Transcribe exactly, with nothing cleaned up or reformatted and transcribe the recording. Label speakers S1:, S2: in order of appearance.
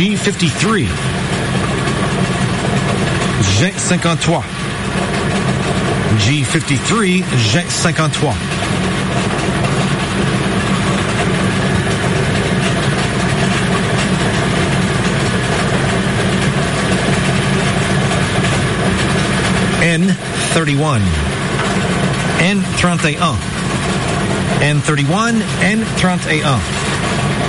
S1: G cinquante-trois. G cinquante-trois. G cinquante-trois, G cinquante-trois. N thirty-one. N trente et un. N thirty-one, N trente et un.